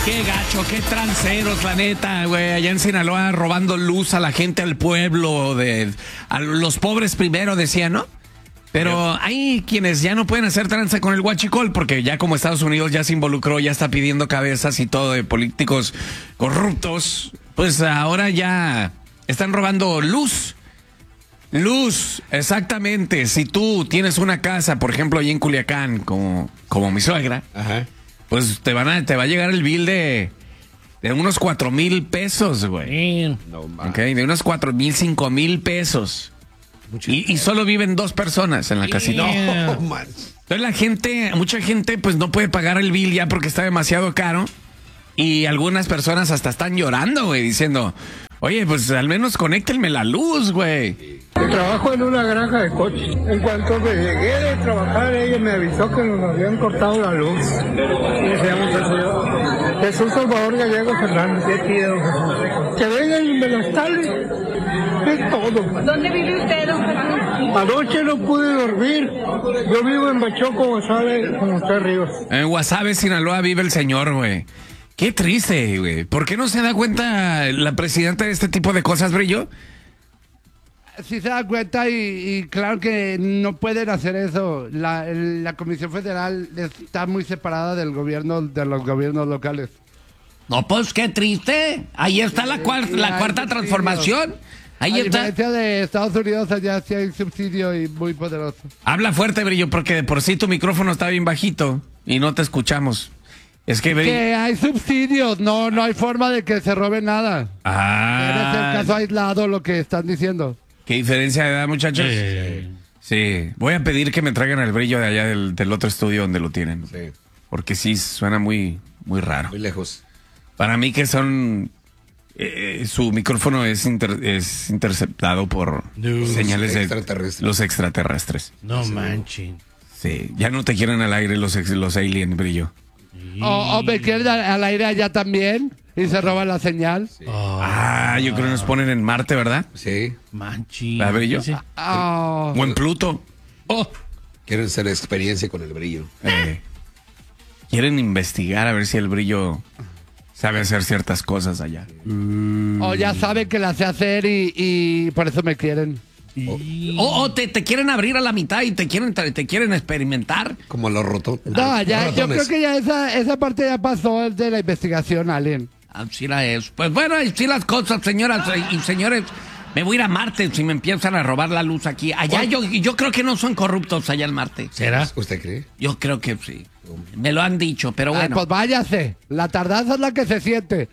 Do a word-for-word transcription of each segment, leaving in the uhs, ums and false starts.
Qué gacho, qué tranceros, la neta, güey. Allá en Sinaloa robando luz a la gente, al pueblo, de a los pobres primero, decía, ¿no? Pero hay quienes ya no pueden hacer tranza con el huachicol, porque ya como Estados Unidos ya se involucró, ya está pidiendo cabezas y todo de políticos corruptos, pues ahora ya están robando luz. Luz, exactamente. Si tú tienes una casa, por ejemplo, ahí en Culiacán, como, como mi suegra, ajá, pues te van a, te va a llegar el bill de, de unos cuatro mil pesos, güey. No, okay, de unos cuatro mil, cinco mil pesos. Y, y solo viven dos personas en la casita. No, man. Entonces la gente, mucha gente, pues no puede pagar el bill ya porque está demasiado caro. Y algunas personas hasta están llorando, güey, diciendo, oye, pues al menos conéctenme la luz, güey. Trabajo en una granja de coches. En cuanto me llegué de trabajar, ella me avisó que nos habían cortado la luz. ¿Cómo se llama ese señor? Jesús Salvador Gallego Fernández. ¿Qué pido, Jesús? Que vengan y me la instalen. Es todo. ¿Dónde vive usted, don Jesús? Anoche no pude dormir. Yo vivo en Bachoco, Guasave, con usted, Ríos. En Guasave, Sinaloa, vive el señor, güey. Qué triste, güey. ¿Por qué no se da cuenta la presidenta de este tipo de cosas, Brillo? Sí se da cuenta y, y claro que no pueden hacer eso. La, la Comisión Federal está muy separada del gobierno, de los gobiernos locales. No, pues qué triste. Ahí está la, cuar la cuarta transformación. Ahí A está. diferencia de Estados Unidos, allá sí hay subsidio y muy poderoso. Habla fuerte, Brillo, porque de por sí tu micrófono está bien bajito y no te escuchamos. Es que, Brillo... que hay subsidios, no, no hay forma de que se robe nada. Ah. Es el caso aislado lo que están diciendo. ¿Qué diferencia de edad, muchachos? Sí. Sí. Voy a pedir que me traigan el Brillo de allá del, del otro estudio donde lo tienen. Sí. Porque sí, suena muy, muy raro. Muy lejos. Para mí que son... Eh, su micrófono es, inter, es interceptado por no, señales los extraterrestres. de los extraterrestres. No manchen. Sí, ya no te quieren al aire los, los alien, Brillo. O, o me quieren al aire allá también y se roban la señal. Sí. Oh. Ah, yo creo que nos ponen en Marte, ¿verdad? Sí. Manchi. ¿La Brillo? Sí. Oh. O en Pluto. Oh. Quieren hacer experiencia con el Brillo. Eh. Quieren investigar a ver si el Brillo sabe hacer ciertas cosas allá. Mm. O ya saben que la sé hacer y, y por eso me quieren. O, o, o te, te quieren abrir a la mitad y te quieren te, te quieren experimentar. Como los rotos. No, ya, yo creo que ya esa, esa parte ya pasó de la investigación, Alien. Así la es. Pues bueno, así las cosas, señoras y señores. Me voy a ir a Marte si me empiezan a robar la luz aquí. Allá yo, yo creo que no son corruptos allá en Marte. ¿Será? ¿Usted cree? Yo creo que sí. Me lo han dicho, pero bueno. Ah, pues váyase. La tardanza es la que se siente.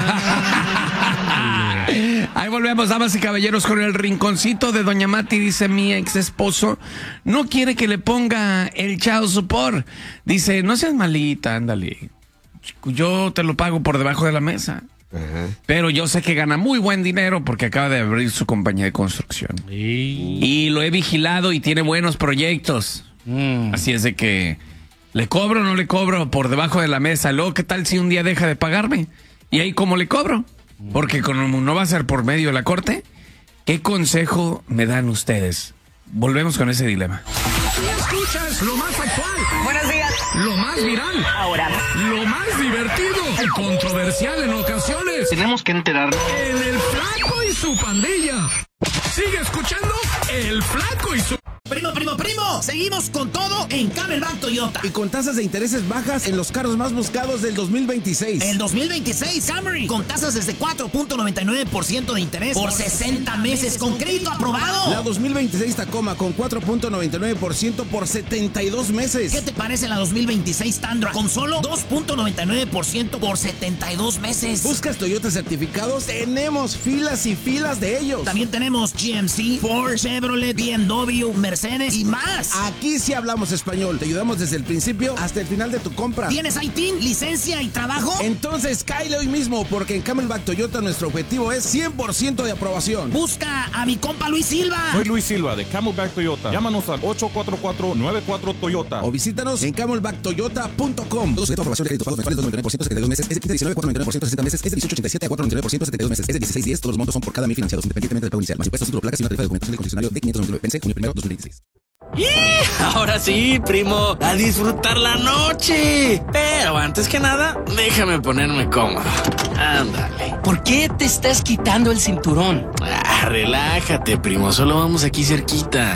Ah. Ahí volvemos, damas y caballeros, con el rinconcito de Doña Mati. Dice: mi ex esposo no quiere que le ponga el child support. Dice: no seas malita, ándale. Yo te lo pago por debajo de la mesa. Ajá. Pero yo sé que gana muy buen dinero porque acaba de abrir su compañía de construcción. Sí. Y lo he vigilado y tiene buenos proyectos. Mm. Así es de que le cobro o no le cobro por debajo de la mesa. Luego, ¿qué tal si un día deja de pagarme? Y ahí, ¿cómo le cobro? Porque como no va a ser por medio de la corte, ¿qué consejo me dan ustedes? Volvemos con ese dilema. Escuchas lo más actual. Buenos días. Lo más viral. Ahora. Lo más divertido. Y controversial en ocasiones. Tenemos que enterarnos. En El Flaco y su pandilla. Sigue escuchando El Flaco y su... Primo, primo, primo, seguimos con todo en Camelback Toyota. Y con tasas de intereses bajas en los carros más buscados del dos mil veintiséis. El dos mil veintiséis Camry, con tasas desde cuatro punto noventa y nueve por ciento de interés por sesenta meses con crédito aprobado. La dos mil veintiséis Tacoma con cuatro punto noventa y nueve por ciento por setenta y dos meses. ¿Qué te parece la dos mil veintiséis Tundra con solo dos punto noventa y nueve por ciento por setenta y dos meses? ¿Buscas Toyota certificados? Tenemos filas y filas de ellos. También tenemos G M C, Ford, Chevrolet, B M W, Mercedes y más. Aquí sí hablamos español. Te ayudamos desde el principio hasta el final de tu compra. ¿Tienes I T I N, licencia y trabajo? Entonces cáele hoy mismo, porque en Camelback Toyota nuestro objetivo es cien por ciento de aprobación. Busca a mi compa Luis Silva. Soy Luis Silva de Camelback Toyota. Llámanos al ocho cuatro cuatro, nueve cuatro Toyota. O visítanos en camelback toyota punto com. Todos sujetos a aprobación de crédito, pagos mensuales dos punto noventa y nueve por ciento, setenta y dos meses. Es de quince diecinueve, cuatro punto noventa y nueve por ciento, sesenta meses. Es de dieciocho ochenta y siete a cuatro punto noventa y nueve por ciento, setenta y dos meses. Es de dieciséis diez. Todos los montos son por cada mil financiados, independientemente del pago inicial. Más impuestos, título, placas y una tarifa de documentación del concesionario de quinientos noventa y nueve. Vence junio primero, dos mil veintiséis. Y ahora sí, primo, a disfrutar la noche. Pero antes que nada, déjame ponerme cómodo. Ándale. ¿Por qué te estás quitando el cinturón? Ah, relájate, primo, solo vamos aquí cerquita.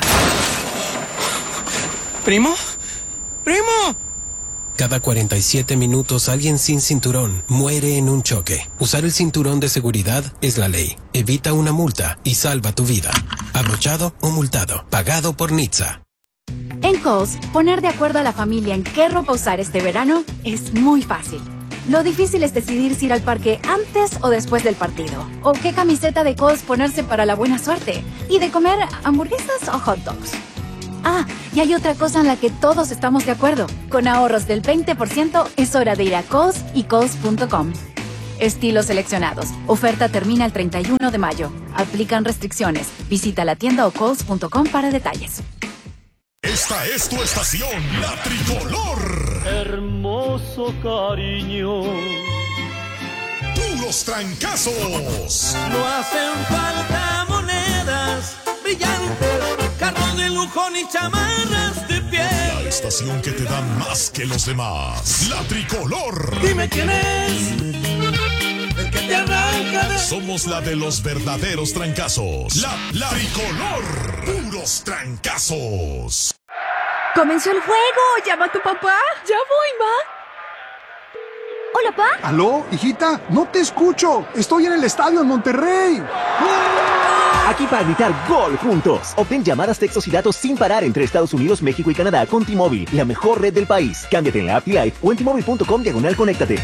¿Primo? ¡Primo! Cada cuarenta y siete minutos alguien sin cinturón muere en un choque. Usar el cinturón de seguridad es la ley. Evita una multa y salva tu vida. Abrochado o multado. Pagado por N H T S A. En Kohl's, poner de acuerdo a la familia en qué ropa usar este verano es muy fácil. Lo difícil es decidir si ir al parque antes o después del partido. O qué camiseta de Kohl's ponerse para la buena suerte. Y de comer hamburguesas o hot dogs. Ah, y hay otra cosa en la que todos estamos de acuerdo. Con ahorros del veinte por ciento es hora de ir a Kohl's y Kohl's punto com. Estilos seleccionados. Oferta termina el treinta y uno de mayo. Aplican restricciones. Visita la tienda o Kohl's punto com para detalles. Esta es tu estación, la tricolor. Hermoso cariño. Puros trancazos. No hacen falta monedas brillantes, carros de lujo ni chamarras de piel. La estación que te da más que los demás. La tricolor. Dime quién es el que te arranca de... Somos la de los verdaderos trancazos. La, la tricolor. Puros trancazos. ¡Comenzó el juego! ¡Llama a tu papá! ¡Ya voy, ma! ¿Hola, pa? ¿Aló, hijita? No te escucho. Estoy en el estadio en Monterrey. Aquí para gritar gol juntos. Obtén llamadas, textos y datos sin parar entre Estados Unidos, México y Canadá con T-Mobile, la mejor red del país. Cámbiate en la app T-Life o en T Mobile punto com diagonal conéctate.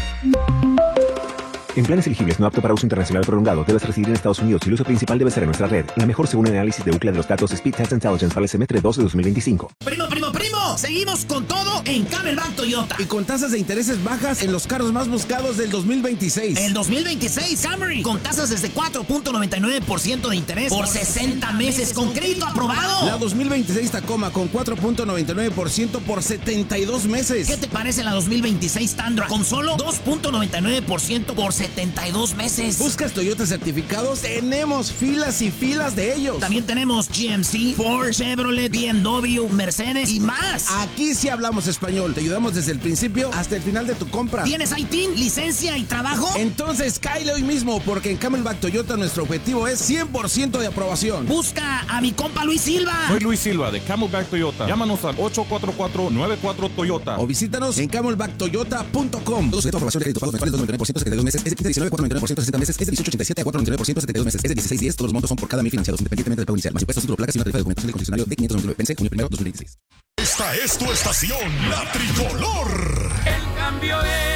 En planes elegibles no apto para uso internacional prolongado, debes residir en Estados Unidos y el uso principal debe ser en nuestra red. La mejor según el análisis de Ookla de los datos Speed Test Intelligence para el semestre dos de dos mil veinticinco. Primo, primo, primo, seguimos con todo en Camelback Toyota. Y con tasas de intereses bajas en los carros más buscados del dos mil veintiséis. El dos mil veintiséis Camry, con tasas desde cuatro punto noventa y nueve por ciento de interés por sesenta meses con crédito aprobado. La dos mil veintiséis Tacoma con cuatro punto noventa y nueve por ciento por setenta y dos meses. ¿Qué te parece la dos mil veintiséis Tundra con solo dos punto noventa y nueve por ciento por setenta y dos meses? ¿Buscas Toyota certificados? Tenemos filas y filas de ellos. También tenemos G M C, Ford, Chevrolet, B M W, Mercedes y más. Aquí sí hablamos español. Te ayudamos desde el principio hasta el final de tu compra. ¿Tienes I T I N, licencia y trabajo? Entonces cáele hoy mismo, porque en Camelback Toyota nuestro objetivo es cien por ciento de aprobación. Busca a mi compa Luis Silva. Soy Luis Silva de Camelback Toyota. Llámanos al ocho cuatro cuatro nueve cuatro Toyota. O visítanos en camelback toyota punto com. Todos aprobación de crédito, pagos mensuales dos noventa y nueve por ciento, setenta y dos meses. Es de diecinueve cuatro noventa y nueve por ciento, sesenta meses. Es de dieciocho ochenta y siete a cuatro noventa y nueve por ciento, setenta y dos meses. Es de dieciséis diez. Todos los montos son por cada mil financiados, independientemente del pago inicial. Más impuestos, título, placas y una tarifa de documentación del concesionario de quinientos noventa y nueve. Vence junio primero, dos mil veintiséis. Esta es tu estación, la tricolor. El cambio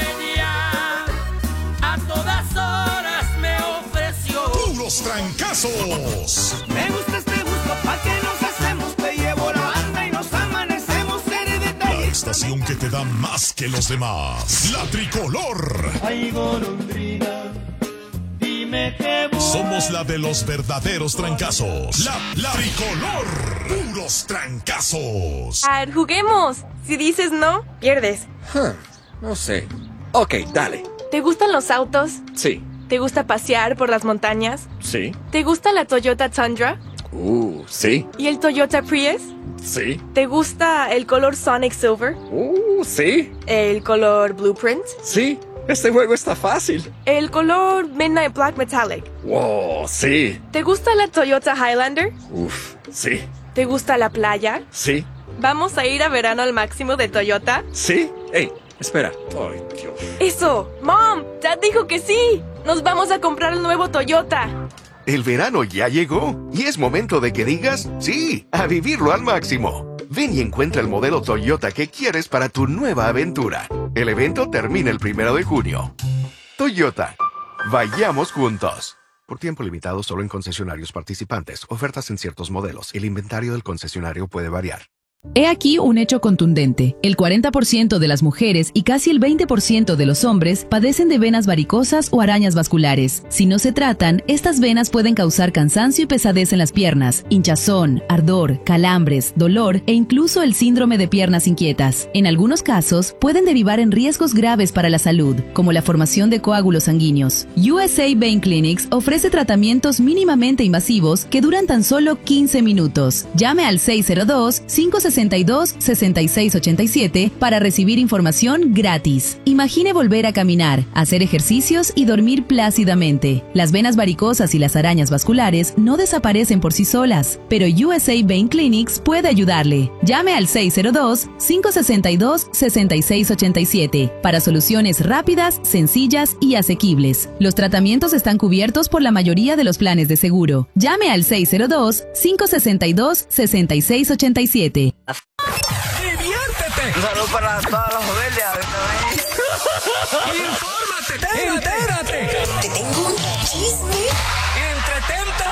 ella a todas horas me ofreció. Puros trancazos. Me gusta este gusto, pa' que nos hacemos. Te llevo la banda y nos amanecemos en detalle. La estación que te da más que los demás. La tricolor. Ay, golondrina, dime que voy. Somos la de los verdaderos trancazos. La, la tricolor. Puros trancazos. A ver, juguemos. Si dices no, pierdes. Huh, no sé. Ok, dale. ¿Te gustan los autos? Sí. ¿Te gusta pasear por las montañas? Sí. ¿Te gusta la Toyota Tundra? Uh, sí. ¿Y el Toyota Prius? Sí. ¿Te gusta el color Sonic Silver? Uh, sí. ¿El color Blueprint? Sí. Este juego está fácil. ¿El color Midnight Black Metallic? Wow, sí. ¿Te gusta la Toyota Highlander? Uf, sí. ¿Te gusta la playa? Sí. ¿Vamos a ir a verano al máximo de Toyota? Sí. Ey, espera. Ay, Dios. ¡Eso! ¡Mom! ¡Dad dijo que sí! ¡Nos vamos a comprar el nuevo Toyota! El verano ya llegó y es momento de que digas sí, a vivirlo al máximo. Ven y encuentra el modelo Toyota que quieres para tu nueva aventura. El evento termina el primero de junio. Toyota. Vayamos juntos. Por tiempo limitado solo en concesionarios participantes. Ofertas en ciertos modelos. El inventario del concesionario puede variar. He aquí un hecho contundente. El cuarenta por ciento de las mujeres y casi el veinte por ciento de los hombres padecen de venas varicosas o arañas vasculares. Si no se tratan, estas venas pueden causar cansancio y pesadez en las piernas, hinchazón, ardor, calambres, dolor e incluso el síndrome de piernas inquietas. En algunos casos, pueden derivar en riesgos graves para la salud, como la formación de coágulos sanguíneos. U S A Vein Clinics ofrece tratamientos mínimamente invasivos que duran tan solo quince minutos. Llame al seis cero dos, cinco seis dos, seis seis ocho siete para recibir información gratis. Imagine volver a caminar, hacer ejercicios y dormir plácidamente. Las venas varicosas y las arañas vasculares no desaparecen por sí solas, pero U S A Vein Clinics puede ayudarle. Llame al seis cero dos, cinco seis dos, seis seis ocho siete para soluciones rápidas, sencillas y asequibles. Los tratamientos están cubiertos por la mayoría de los planes de seguro. Llame al seis cero dos, cinco seis dos, seis seis ocho siete. ¡Diviértete! Un saludo para todas las familias. ¡Infórmate! ¡Entérate! Te tengo un chisme. ¡Entretente!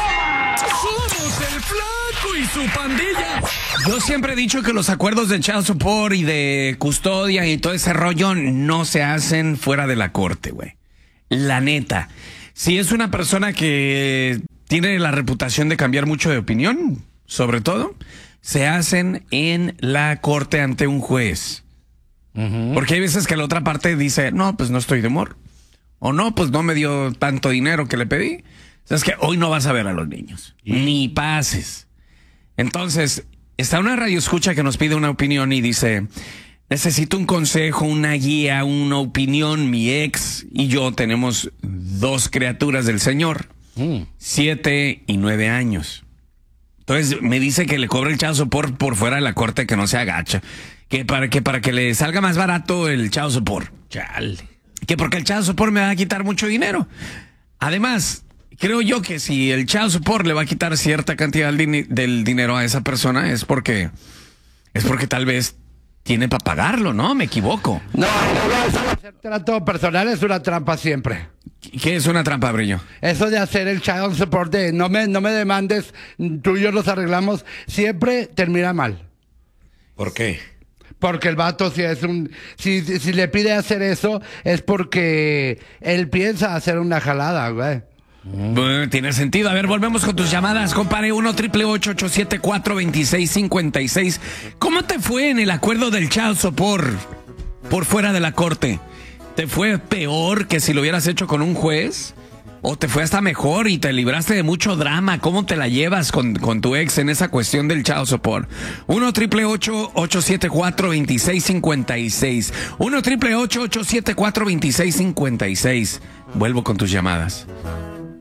¡Somos el Flaco y su pandilla! Yo siempre he dicho que los acuerdos de child support y de custodia y todo ese rollo no se hacen fuera de la corte, güey. La neta. Si es una persona que tiene la reputación de cambiar mucho de opinión, sobre todo, se hacen en la corte ante un juez. Uh-huh. Porque hay veces que la otra parte dice, no, pues no estoy de humor. O no, pues no me dio tanto dinero que le pedí. Sabes que hoy no vas a ver a los niños. ¿Sí? Ni pases. Entonces, está una radioescucha que nos pide una opinión y dice, necesito un consejo, una guía, una opinión. Mi ex y yo tenemos dos criaturas del Señor, mm. siete y nueve años. Entonces me dice que le cobre el child support por fuera de la corte, que no se agacha. Que para que para que le salga más barato el child support. Chale. Que porque el child support me va a quitar mucho dinero. Además, creo yo que si el child support le va a quitar cierta cantidad del, del dinero a esa persona es porque es porque tal vez tiene para pagarlo, ¿no? Me equivoco. No, hacer trato personal es una trampa siempre. ¿Qué es una trampa, Brillo? Eso de hacer el child support de no me, no me demandes, tú y yo nos arreglamos, siempre termina mal. ¿Por qué? Porque el vato si es un si, si le pide hacer eso es porque él piensa hacer una jalada, güey. Bueno, tiene sentido. A ver, volvemos con tus llamadas, compadre. uno triple ocho ocho siete cuatro dos seis cinco seis. ¿Cómo te fue en el acuerdo del child support por fuera de la corte? ¿Te fue peor que si lo hubieras hecho con un juez? ¿O te fue hasta mejor y te libraste de mucho drama? ¿Cómo te la llevas con, con tu ex en esa cuestión del child support? uno triple ocho ocho siete cuatro dos seis cinco seis. uno triple ocho ocho siete cuatro dos seis cinco seis. Vuelvo con tus llamadas.